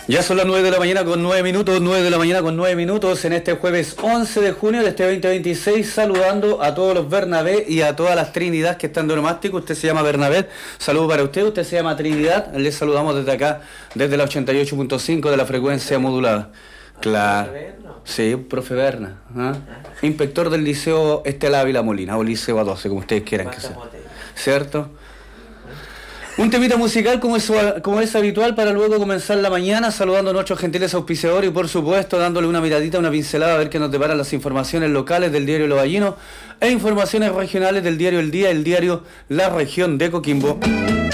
Ya son las 9 de la mañana con 9 minutos, 9 de la mañana con 9 minutos en este jueves 11 de junio de este 2026, saludando a todos los Bernabé y a todas las Trinidad que están de onomástico. Usted se llama Bernabé, saludo para usted se llama Trinidad, les saludamos desde acá, desde la 88.5 de la frecuencia modulada. Claro, sí, profe Berna, inspector del Liceo Estela Ávila Molina, o Liceo A12, como ustedes quieran que sea, ¿cierto? Un temita musical como es habitual para luego comenzar la mañana saludando a nuestros gentiles auspiciadores y por supuesto dándole una miradita, una pincelada a ver qué nos deparan las informaciones locales del diario Los Ballinos e informaciones regionales del diario El Día, el diario La Región de Coquimbo.